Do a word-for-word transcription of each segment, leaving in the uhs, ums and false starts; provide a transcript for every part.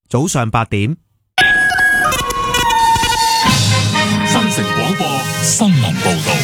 早上八點。 新城廣播新聞報道。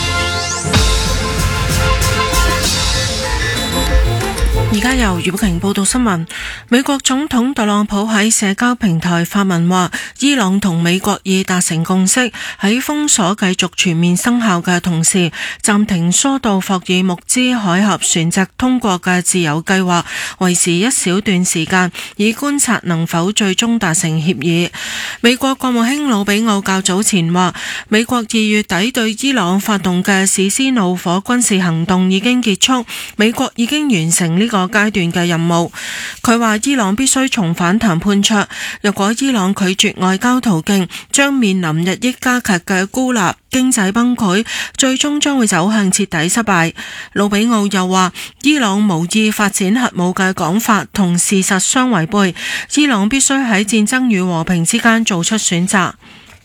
而家由余寶瓊報道新聞。美國總統特朗普喺社交平台發文話，伊朗同美國已達成共識，喺封鎖繼續全面生效嘅同時，暫停疏導霍爾木茲海峽船隻通過嘅自由計劃，維持一小段時間，以觀察能否最終達成協議。美國國務卿魯比奧較早前話，美國二月底對伊朗發動嘅史詩怒火軍事行動已經結束，美國已經完成呢個階段嘅任務。佢話伊朗必須重返談判桌，若果伊朗拒絕外交途徑，將面臨日益加劇嘅孤立、經濟崩潰，最終將會走向徹底失敗。魯比奧又話，伊朗無意發展核武嘅講法同事實相違背，伊朗必須喺戰爭與和平之間做出選擇。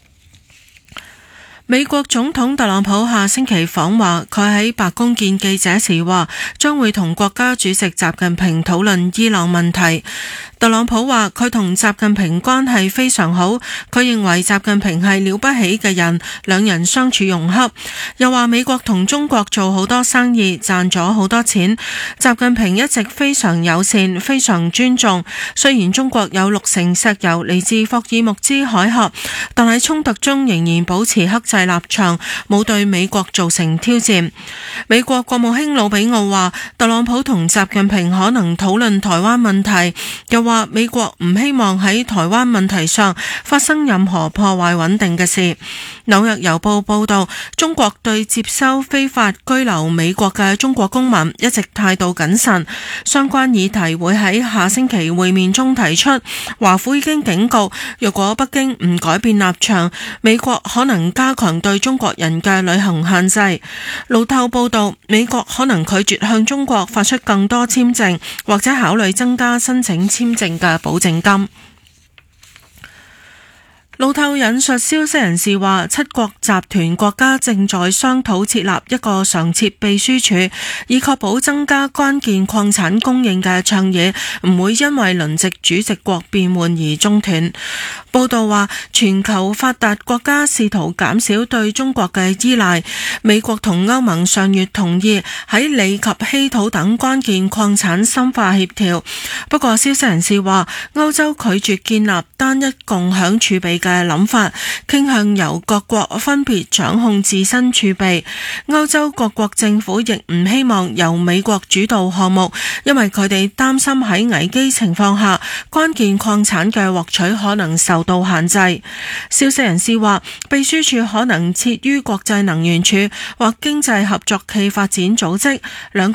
美國總統特朗普下星期訪華，佢喺白宮見記者時話，將會同國家主席習近平討論伊朗問題。特朗普話佢同習近平關係非常好，佢認為習近平係了不起嘅人，兩人相處融洽。又話美國同中國做好多生意，賺咗好多錢。習近平一直非常友善，非常尊重。雖然中國有六成石油嚟自霍爾木茲海峽，但喺衝突中仍然保持克制立場，冇對美國造成挑戰。美國國務卿魯比奧話，特朗普同習近平可能討論台灣問題，又話美國唔希望喺台灣問題上發生任何破壞穩定嘅事。紐約郵報報道，中國對接收非法居留美國嘅中國公民一直態度謹慎，相關議題會喺下星期會面中提出。華府已經警告，若果北京唔改變立場，美國可能加強對中國人嘅旅行限制。路透報道，美國可能拒絕向中國發出更多簽證，或者考慮增加申請簽證嘅保證金。路透引述消息人士話，七國集團國家正在商討設立一個常設秘書處，以確保增加關鍵礦產供應嘅倡議唔會因為輪值主席國變換而中斷。報道話，全球發達國家試圖減少對中國嘅依賴。美國同歐盟上月同意喺鋰及稀土等關鍵礦產深化協調。不過，消息人士話，歐洲拒絕建立單一共享儲備嘅諗法，傾向由各國分別掌控自身儲備。歐洲各國政府亦唔希望由美國主導項目，因為佢哋擔心喺危機情況下，關鍵礦產嘅獲取可能受到限制。消息人士話，秘書處可能設於國際能源署或經濟合作暨發展組織，兩